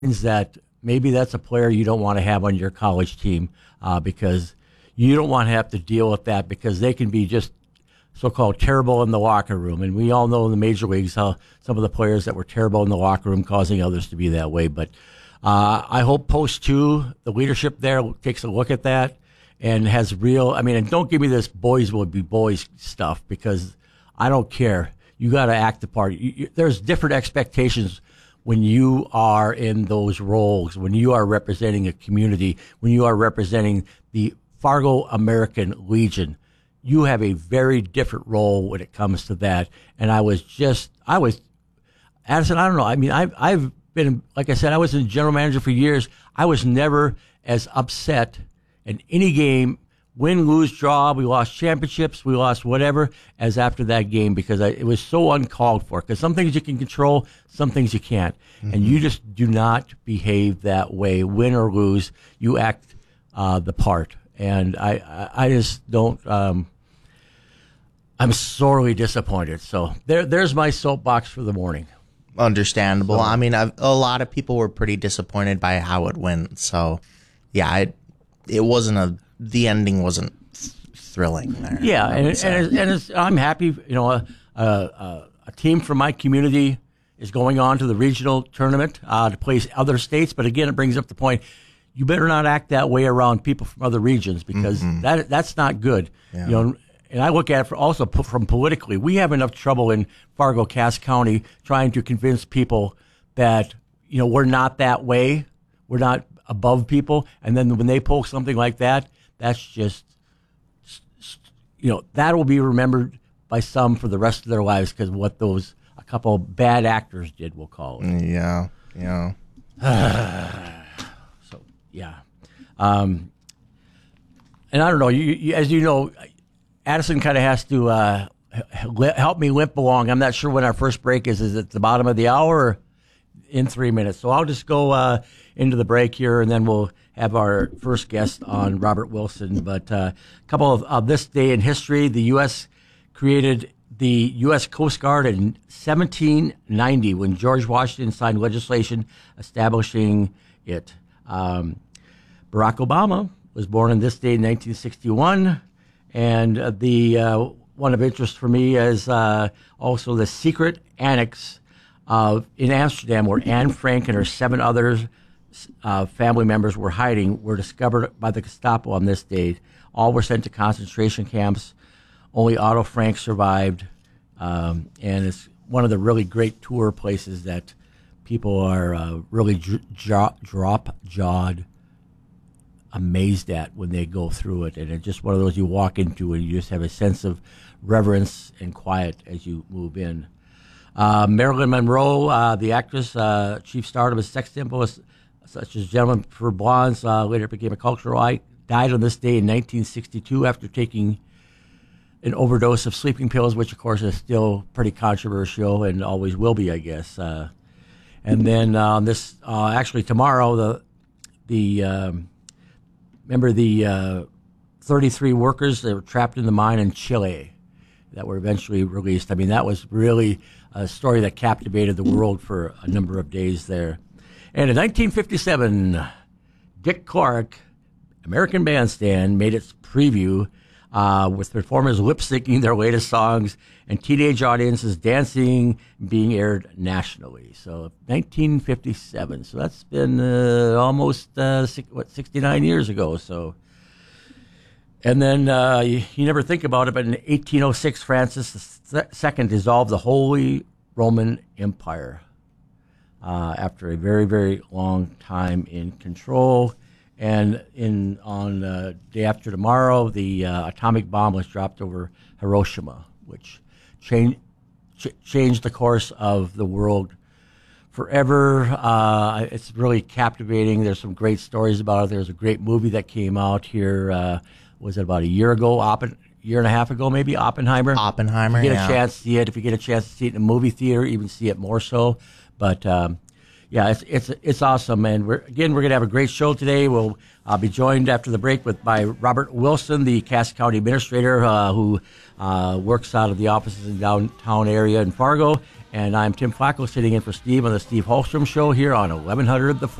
that maybe that's a player you don't want to have on your college team because you don't want to have to deal with that because they can be just so-called terrible in the locker room. And we all know in the major leagues how some of the players that were terrible in the locker room causing others to be that way. But I hope Post 2, the leadership there, takes a look at that and has real, and don't give me this boys will be boys stuff because I don't care. You got to act the part. There's different expectations when you are in those roles, when you are representing a community, when you are representing the Fargo American Legion. You have a very different role when it comes to that. And Addison, I don't know. I've been, like I said, I was a general manager for years. I was never as upset in any game, win, lose, draw. We lost championships, we lost whatever, as after that game because it was so uncalled for. Because some things you can control, some things you can't. Mm-hmm. And you just do not behave that way, win or lose. You act the part. And I just don't. I'm sorely disappointed. So there's my soapbox for the morning. Understandable. So, a lot of people were pretty disappointed by how it went. So, yeah, it wasn't the ending wasn't thrilling there. Yeah, and I'm happy. A team from my community is going on to the regional tournament to play other states. But again, it brings up the point. You better not act that way around people from other regions because that's not good. Yeah. And I look at it also from politically. We have enough trouble in Fargo, Cass County trying to convince people that we're not that way. We're not above people. And then when they pull something like that, that's just that will be remembered by some for the rest of their lives because what a couple of bad actors did, we'll call it. Yeah. Yeah. And I don't know, you as you know, Addison kind of has to help me limp along. I'm not sure when our first break is. Is it the bottom of the hour or in 3 minutes? So I'll just go into the break here, and then we'll have our first guest on, Robert Wilson. But a couple of this day in history, the U.S. created the U.S. Coast Guard in 1790 when George Washington signed legislation establishing it. Barack Obama was born on this day in 1961, and the one of interest for me is also the secret annex in Amsterdam where Anne Frank and her 7 others family members were hiding were discovered by the Gestapo on this day. All were sent to concentration camps. Only Otto Frank survived, and it's one of the really great tour places that people are really drop-jawed, amazed at when they go through it. And it's just one of those you walk into and you just have a sense of reverence and quiet as you move in. Marilyn Monroe, the actress, chief star of a sex symbol, such as Gentlemen for Blondes, later became a cultural icon, died on this day in 1962 after taking an overdose of sleeping pills, which, of course, is still pretty controversial and always will be, I guess. And then actually tomorrow, remember the 33 workers that were trapped in the mine in Chile that were eventually released. That was really a story that captivated the world for a number of days there. And in 1957, Dick Clark, American Bandstand, made its preview with performers lip-syncing their latest songs and teenage audiences dancing and being aired nationally. So 1957. So that's been almost 69 years ago. So, and then you never think about it, but in 1806, Francis II dissolved the Holy Roman Empire after a very, very long time in control. And on day after tomorrow, the atomic bomb was dropped over Hiroshima, which changed the course of the world forever. It's really captivating. There's some great stories about it. There's a great movie that came out here. Was it about a year ago? Year and a half ago, maybe. Oppenheimer. If you get a chance to see it. If you get a chance to see it in a movie theater, even see it more so. But yeah, it's awesome, and we're going to have a great show today. We'll be joined after the break by Robert Wilson, the Cass County Administrator, who works out of the offices in downtown area in Fargo, And I'm Tim Flacco sitting in for Steve on the Steve Holstrom Show here on 1100 The